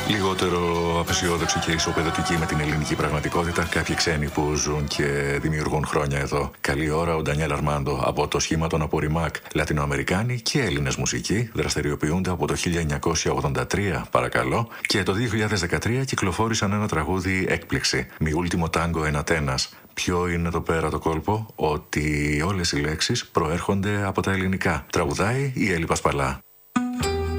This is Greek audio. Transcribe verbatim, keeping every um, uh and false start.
Λιγότερο απεσιόδοξη και ισοπεδωτική με την ελληνική πραγματικότητα κάποιοι ξένοι που ζουν και δημιουργούν χρόνια εδώ. Καλή ώρα ο Ντανιέλ Αρμάντο από το σχήμα των Αποριμάκ. Λατινοαμερικάνοι και Έλληνες μουσικοί δραστηριοποιούνται από το χίλια εννιακόσια ογδόντα τρία, παρακαλώ, και το δύο χιλιάδες δεκατρία κυκλοφόρησαν ένα τραγούδι έκπληξη. Mi ultimo tango en Atenas. Ποιο είναι εδώ πέρα το κόλπο? Ότι όλες οι λέξεις προέρχονται από τα ελληνικά. Τραγουδάει η Έλλη Πασπαλά.